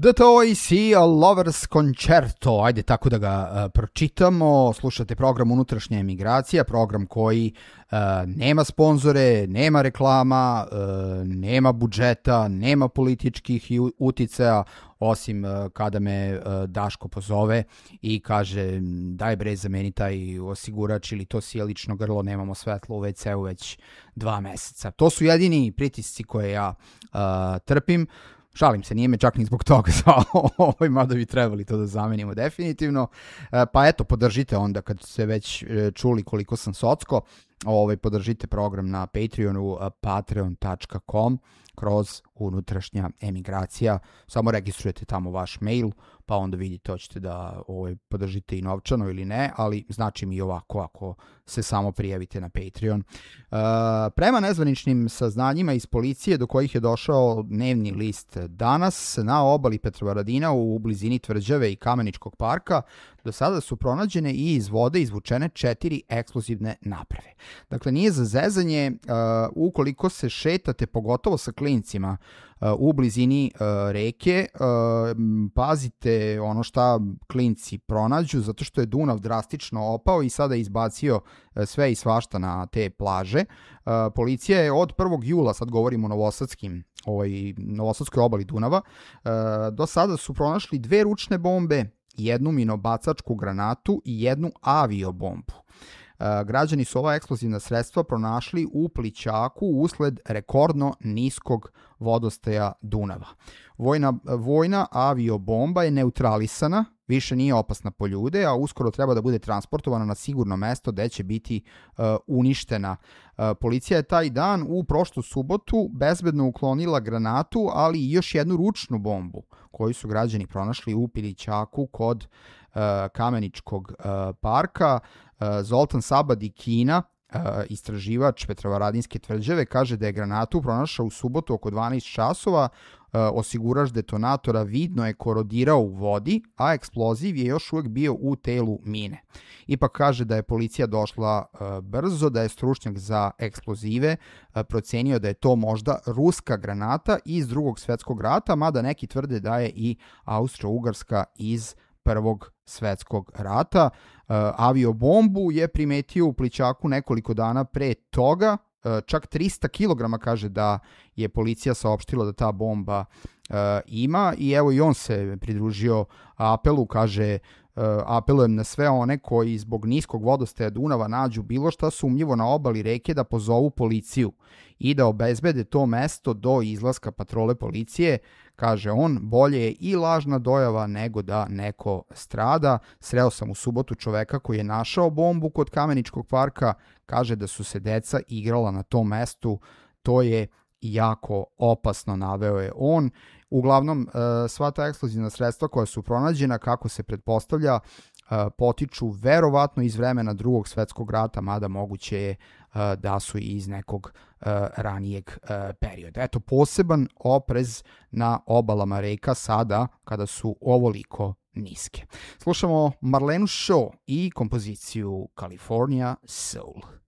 The Toys i Lovers Concerto, ajde tako da ga pročitamo. Slušate program Unutrašnja emigracija, program koji nema sponzore, nema reklama, nema budžeta, nema političkih uticaja, osim kada me Daško pozove i kaže daj bre zameni taj osigurač ili to sjelično grlo, nemamo svetlo u WC-u već 2 meseca. To su jedini pritisci koje ja trpim. Šalim se, nije me čak ni zbog toga zvao, mada bi trebali to da zamenimo definitivno. Pa eto, podržite onda kad ste već čuli koliko sam socko, podržite program na Patreonu, patreon.com kroz Unutrašnja emigracija. Samo registrujete tamo vaš mail, pa onda vidite hoćete da podržite i novčano ili ne, ali znači mi i ovako ako se samo prijavite na Patreon. Prema nezvaničnim saznanjima iz policije do kojih je došao dnevni list danas, na obali Petrovaradina u blizini Tvrđave i Kameničkog parka do sada su pronađene i iz vode izvučene 4 eksplozivne naprave. Dakle, nije za zezanje, ukoliko se šetate, pogotovo sa klincima, u blizini reke, pazite ono šta klinci pronađu, zato što je Dunav drastično opao i sada je izbacio sve i svašta na te plaže. Policija je od 1. jula, sad govorimo o novosadskoj obali Dunava, do sada su pronašli 2 ručne bombe, 1 minobacačku granatu i 1 aviobombu. Građani su ova eksplozivna sredstva pronašli u plićaku usled rekordno niskog vodostaja Dunava. Vojna aviobomba je neutralisana, više nije opasna po ljude, a uskoro treba da bude transportovana na sigurno mesto gde će biti uništena. Policija je taj dan u prošlu subotu bezbedno uklonila granatu, ali i još 1 ručnu bombu koju su građani pronašli u plićaku kod Kameničkog parka. Zoltan Sabad i Kina, istraživač Petrovaradinske tvrđave, kaže da je granatu pronašao u subotu oko 12 časova, osigurač detonatora vidno je korodirao u vodi, a eksploziv je još uvijek bio u telu mine. Ipak kaže da je policija došla brzo, da je stručnjak za eksplozive procenio da je to možda ruska granata iz Drugog svetskog rata, mada neki tvrde da je i Austro-Ugarska iz Prvog svetskog rata. Aviobombu je primetio u plićaku nekoliko dana pre toga, čak 300 kg kaže da je policija saopštila da ta bomba ima i evo i on se pridružio apelu, kaže apelujem na sve one koji zbog niskog vodostaja Dunava nađu bilo šta sumnjivo na obali reke da pozovu policiju i da obezbede to mesto do izlaska patrole policije. Kaže on, bolje je i lažna dojava nego da neko strada. Sreo sam u subotu čoveka koji je našao bombu kod Kameničkog parka, kaže da su se deca igrala na tom mestu, to je jako opasno, naveo je on. Uglavnom, sva ta eksplozivna sredstva koja su pronađena, kako se pretpostavlja, potiču verovatno iz vremena Drugog svetskog rata, mada moguće je da su i iz nekog ranijeg perioda. Eto, poseban oprez na obalama reka sada kada su ovoliko niske. Slušamo Marlenu Shaw i kompoziciju California Soul.